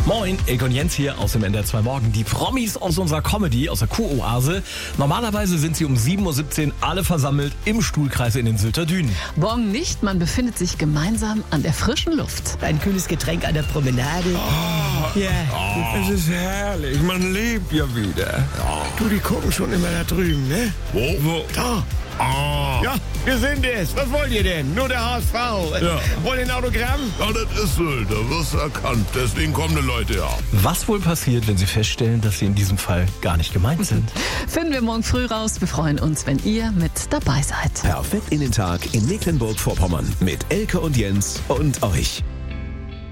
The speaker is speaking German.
Moin, Elke und Jens hier aus dem NDR2 Morgen. Die Promis aus unserer Comedy, aus der Kuroase. Normalerweise sind sie um 7.17 Uhr alle versammelt im Stuhlkreis in den Sylter Dünen. Morgen nicht, man befindet sich gemeinsam an der frischen Luft. Ein kühles Getränk an der Promenade. Es ist herrlich, man lebt ja wieder. Du, die gucken schon immer da drüben, ne? Wo? Da. Ah. Ja, wir sind es. Was wollt ihr denn? Nur der HSV. Ja. Wollt ihr ein Autogramm? Ja, das ist Sylt, da wirst du erkannt. Deswegen kommen die Leute ja. Was wohl passiert, wenn sie feststellen, dass sie in diesem Fall gar nicht gemeint sind? Finden wir morgen früh raus. Wir freuen uns, wenn ihr mit dabei seid. Perfekt in den Tag in Mecklenburg-Vorpommern mit Elke und Jens und euch.